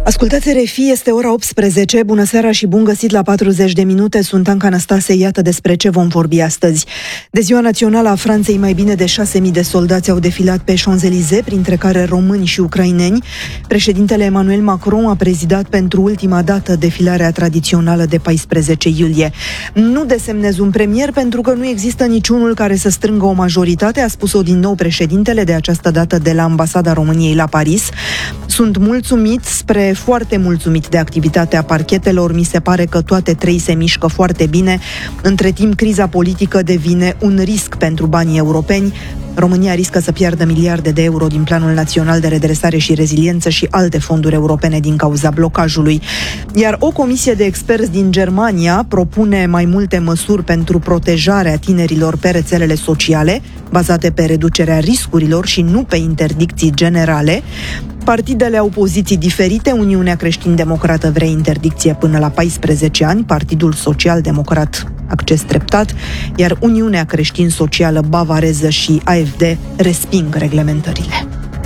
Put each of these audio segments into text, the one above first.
Ascultați RFI, este ora 18. Bună seara și bun găsit la 40 de minute. Sunt Anca Năstase, iată despre ce vom vorbi astăzi. De Ziua Națională a Franței, mai bine de 6.000 de soldați au defilat pe Champs-Élysées, printre care români și ucraineni. Președintele Emmanuel Macron a prezidat pentru ultima dată defilarea tradițională de 14 iulie. Nu desemnez un premier pentru că nu există niciunul care să strângă o majoritate, a spus-o din nou președintele, de această dată de la Ambasada României la Paris. Sunt mulțumit, foarte mulțumit de activitatea parchetelor, mi se pare că toate trei se mișcă foarte bine. Între timp, criza politică devine un risc pentru banii europeni. România riscă să piardă miliarde de euro din Planul Național de Redresare și Reziliență și alte fonduri europene din cauza blocajului. Iar o comisie de experți din Germania propune mai multe măsuri pentru protejarea tinerilor pe rețelele sociale, bazate pe reducerea riscurilor și nu pe interdicții generale. Partidele au poziții diferite. Uniunea Creștin-Democrată vrea interdicție până la 14 ani, Partidul Social-Democrat acces treptat, iar Uniunea Creștin-Socială Bavareză și AfD resping reglementările.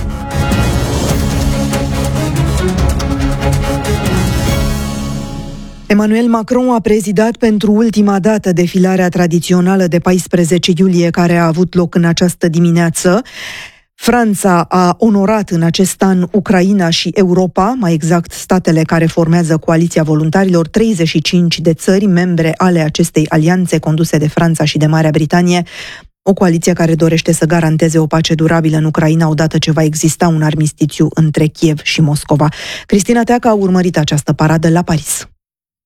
Emmanuel Macron a prezidat pentru ultima dată defilarea tradițională de 14 iulie care a avut loc în această dimineață. Franța a onorat în acest an Ucraina și Europa, mai exact statele care formează coaliția voluntarilor, 35 de țări membre ale acestei alianțe conduse de Franța și de Marea Britanie, o coaliție care dorește să garanteze o pace durabilă în Ucraina odată ce va exista un armistițiu între Kiev și Moscova. Cristina Teacă a urmărit această paradă la Paris.